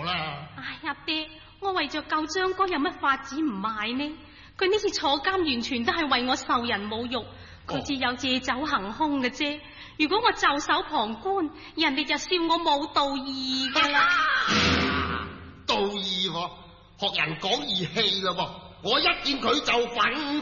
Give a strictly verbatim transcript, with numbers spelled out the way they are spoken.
啦。 唉呀，爹，我為着救張哥有乜法子唔買呢？佢呢次坐監完全都係為我受人侮辱，佢只有借酒行凶嘅啫。如果我袖手旁觀，人哋就笑我冇道義噶啦。 道義喎，學人講義氣嘞噃，我一見佢就憤。